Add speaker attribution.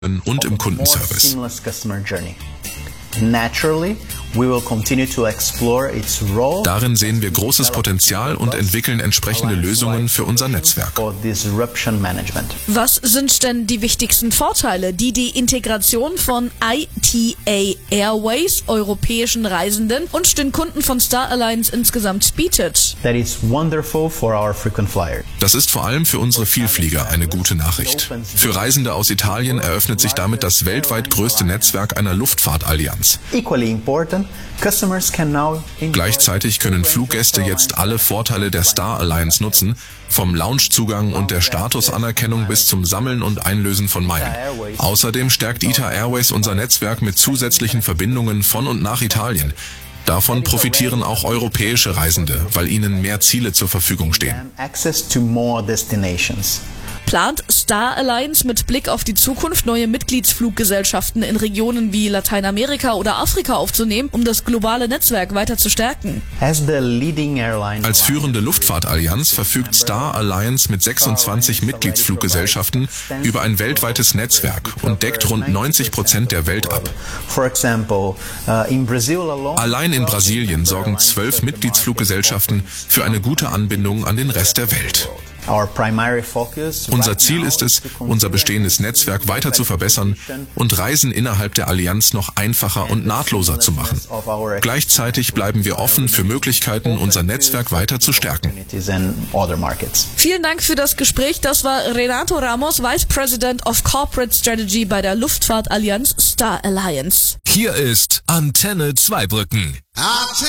Speaker 1: und im Kundenservice. Darin sehen wir großes Potenzial und entwickeln entsprechende Lösungen für unser Netzwerk.
Speaker 2: Was sind denn die wichtigsten Vorteile, die die Integration von ITA Airways, europäischen Reisenden und den Kunden von Star Alliance insgesamt bietet?
Speaker 1: Das ist vor allem für unsere Vielflieger eine gute Nachricht. Für Reisende aus Italien eröffnet sich damit das weltweit größte Netzwerk einer Luftfahrtallianz. Gleichzeitig können Fluggäste jetzt alle Vorteile der Star Alliance nutzen, vom Loungezugang und der Statusanerkennung bis zum Sammeln und Einlösen von Meilen. Außerdem stärkt ITA Airways unser Netzwerk mit zusätzlichen Verbindungen von und nach Italien. Davon profitieren auch europäische Reisende, weil ihnen mehr Ziele zur Verfügung stehen.
Speaker 2: Plant Star Alliance mit Blick auf die Zukunft neue Mitgliedsfluggesellschaften in Regionen wie Lateinamerika oder Afrika aufzunehmen, um das globale Netzwerk weiter zu stärken?
Speaker 1: Als führende Luftfahrtallianz verfügt Star Alliance mit 26 Mitgliedsfluggesellschaften über ein weltweites Netzwerk und deckt rund 90% der Welt ab. Allein in Brasilien sorgen 12 Mitgliedsfluggesellschaften für eine gute Anbindung an den Rest der Welt. Unser Ziel ist es, unser bestehendes Netzwerk weiter zu verbessern und Reisen innerhalb der Allianz noch einfacher und nahtloser zu machen. Gleichzeitig bleiben wir offen für Möglichkeiten, unser Netzwerk weiter zu stärken.
Speaker 2: Vielen Dank für das Gespräch. Das war Renato Ramos, Vice President of Corporate Strategy bei der Luftfahrtallianz Star Alliance.
Speaker 3: Hier ist Antenne Zweibrücken.